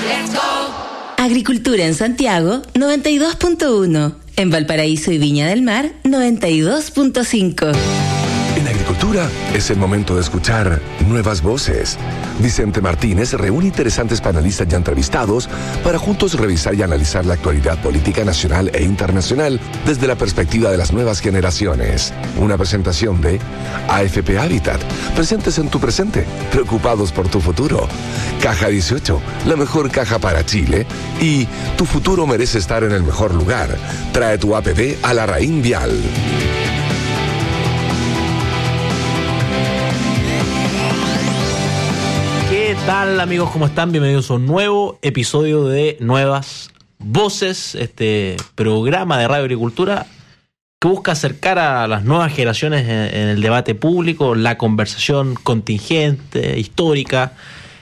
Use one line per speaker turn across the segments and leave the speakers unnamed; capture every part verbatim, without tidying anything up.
Let's go.
Agricultura en Santiago, noventa y dos punto uno. En Valparaíso y Viña del Mar, noventa y dos punto cinco.
En agricultura es el momento de escuchar nuevas voces. Vicente Martínez reúne interesantes panelistas ya entrevistados para juntos revisar y analizar la actualidad política nacional e internacional desde la perspectiva de las nuevas generaciones. Una presentación de A F P Habitat. Presentes en tu presente, preocupados por tu futuro. Caja dieciocho, la mejor caja para Chile. Y tu futuro merece estar en el mejor lugar. Trae tu A P B a la Raín Vial.
¿Qué tal, amigos? ¿Cómo están? Bienvenidos a un nuevo episodio de Nuevas Voces, este programa de Radio Agricultura que busca acercar a las nuevas generaciones en, en el debate público, la conversación contingente, histórica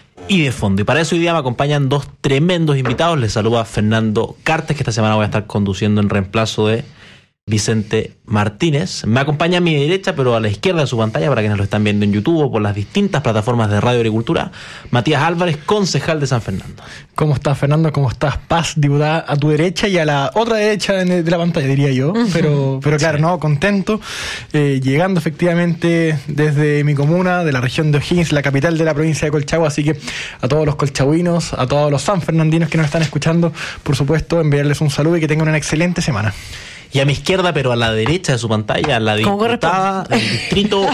y de fondo. Y para eso hoy día me acompañan dos tremendos invitados. Les saluda Fernando Cartes, que esta semana voy a estar conduciendo en reemplazo de Vicente Martínez. Me acompaña a mi derecha, pero a la izquierda de su pantalla, para quienes lo están viendo en YouTube o por las distintas plataformas de Radio Agricultura, Matías Álvarez, concejal de San Fernando.
¿Cómo estás, Fernando? ¿Cómo estás, Paz, diputada a tu derecha y a la otra derecha de la pantalla, diría yo? Uh-huh. Pero, pero claro, sí. no, contento. Eh, llegando efectivamente desde mi comuna, de la región de O'Higgins, la capital de la provincia de Colchagua. Así que a todos los colchagüinos, a todos los sanfernandinos que nos están escuchando, por supuesto, enviarles un saludo y que tengan una excelente semana.
Y a mi izquierda, pero a la derecha de su pantalla, la diputada del distrito,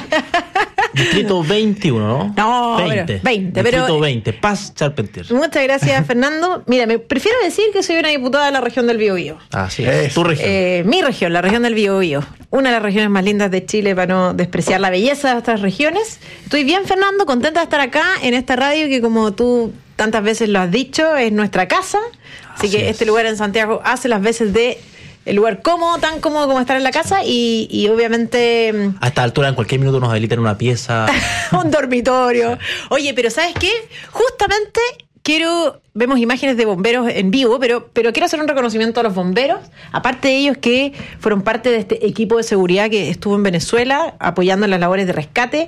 distrito veintiuno, ¿no?
No,
veinte.
veinte,
distrito
pero...
veinte, Paz Charpentier.
Muchas gracias, Fernando. Mira, me prefiero decir que soy una diputada de la región del Biobío.
Así es, tu región.
Eh, mi región, la región del Biobío. Una de las regiones más lindas de Chile, para no despreciar la belleza de otras regiones. Estoy bien, Fernando, contenta de estar acá en esta radio que, como tú tantas veces lo has dicho, es nuestra casa. Así, Así que es. Este lugar en Santiago hace las veces de... el lugar cómodo, tan cómodo como estar en la casa y, y obviamente...
A esta altura, en cualquier minuto nos habilitan una pieza.
un dormitorio. Oye, pero ¿sabes qué? Justamente quiero... Vemos imágenes de bomberos en vivo, pero, pero quiero hacer un reconocimiento a los bomberos. Aparte de ellos que fueron parte de este equipo de seguridad que estuvo en Venezuela apoyando en las labores de rescate.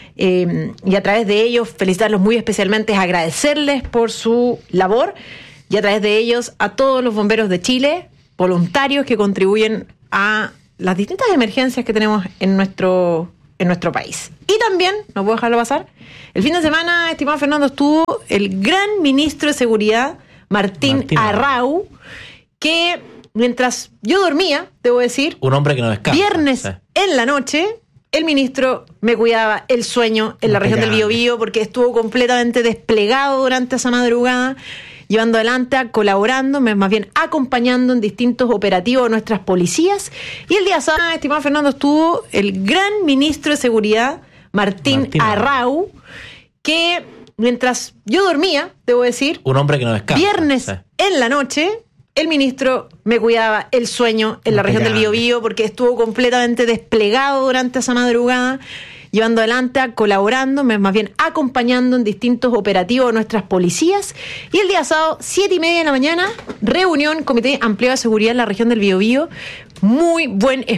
Eh, y a través de ellos felicitarlos muy especialmente, agradecerles por su labor. Y a través de ellos a todos los bomberos de Chile, voluntarios que contribuyen a las distintas emergencias que tenemos en nuestro, en nuestro país. Y también, no puedo dejarlo pasar, el fin de semana, estimado Fernando, estuvo el gran ministro de Seguridad, Martín, Martín Arrau, que mientras yo dormía, debo decir,
un hombre que no descansa,
viernes
sí.
en la noche, el ministro me cuidaba el sueño en la región del Biobío, porque estuvo completamente desplegado durante esa madrugada, llevando adelante, colaborando, más bien acompañando en distintos operativos de nuestras policías. Y el día sábado, estimado Fernando, estuvo el gran ministro de Seguridad, Martín, Martín Arrau, que mientras yo dormía, debo decir,
un hombre que no descansa,
viernes
sí.
en la noche, el ministro me cuidaba el sueño en la región del Biobío, porque estuvo completamente desplegado durante esa madrugada, llevando adelante, colaborando, más bien acompañando en distintos operativos de nuestras policías. Y el día sábado, siete y media de la mañana, reunión, Comité Ampliado de Seguridad en la región del Biobío. Muy buen